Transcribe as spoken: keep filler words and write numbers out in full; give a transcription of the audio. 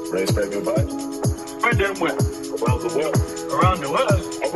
Race spread good vibes. Spread them where? Around the world. Around the world.